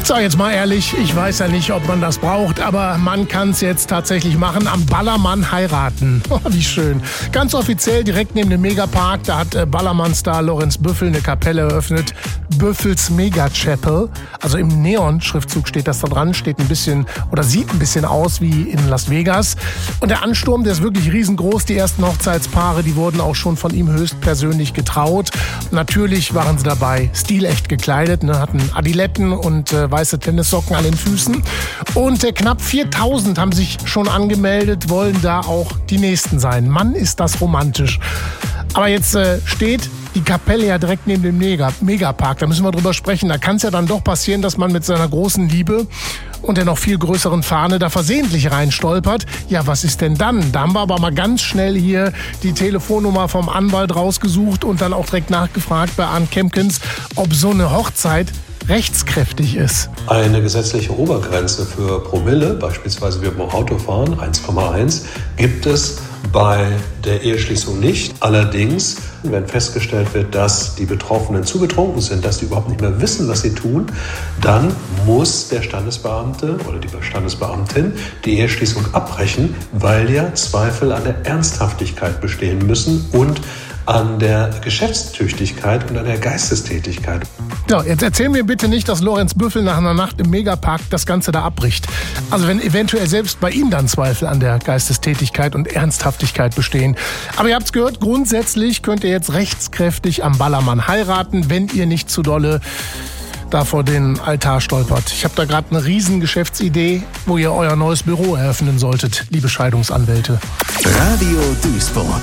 So, jetzt mal ehrlich, ich weiß ja nicht, ob man das braucht, aber man kann es jetzt tatsächlich machen. Am Ballermann heiraten. Oh, wie schön. Ganz offiziell direkt neben dem Megapark, da hat Ballermann-Star Lorenz Büffel eine Kapelle eröffnet. Büffels Mega Chapel. Also im Neon-Schriftzug steht das da dran, steht ein bisschen oder sieht ein bisschen aus wie in Las Vegas. Und der Ansturm, der ist wirklich riesengroß. Die ersten Hochzeitspaare, die wurden auch schon von ihm höchstpersönlich getraut. Natürlich waren sie dabei stilecht gekleidet, ne, hatten Adiletten und weiße Tennissocken an den Füßen. Und knapp 4000 haben sich schon angemeldet, wollen da auch die Nächsten sein. Mann, ist das romantisch. Aber jetzt steht die Kapelle ja direkt neben dem Megapark. Da müssen wir drüber sprechen. Da kann es ja dann doch passieren, dass man mit seiner großen Liebe und der noch viel größeren Fahne da versehentlich reinstolpert. Ja, was ist denn dann? Da haben wir aber mal ganz schnell hier die Telefonnummer vom Anwalt rausgesucht und dann auch direkt nachgefragt bei Arndt Kempkens, ob so eine Hochzeit rechtskräftig ist. Eine gesetzliche Obergrenze für Promille, beispielsweise wie beim Autofahren, 1,1, gibt es bei der Eheschließung nicht. Allerdings, wenn festgestellt wird, dass die Betroffenen zu betrunken sind, dass die überhaupt nicht mehr wissen, was sie tun, dann muss der Standesbeamte oder die Standesbeamtin die Eheschließung abbrechen, weil ja Zweifel an der Ernsthaftigkeit bestehen müssen und an der Geschäftstüchtigkeit und an der Geistestätigkeit. So, jetzt erzähl mir bitte nicht, dass Lorenz Büffel nach einer Nacht im Megapark das Ganze da abbricht. Also wenn eventuell selbst bei ihm dann Zweifel an der Geistestätigkeit und Ernsthaftigkeit bestehen. Aber ihr habt's gehört, grundsätzlich könnt ihr jetzt rechtskräftig am Ballermann heiraten, wenn ihr nicht zu dolle da vor den Altar stolpert. Ich habe da gerade eine riesen Geschäftsidee, wo ihr euer neues Büro eröffnen solltet, liebe Scheidungsanwälte. Radio Duisburg.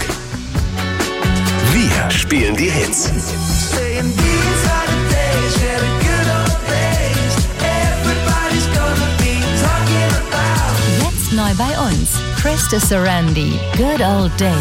Wir spielen die Hits. Jetzt neu bei uns. Krista Sarandon, Good Old Days.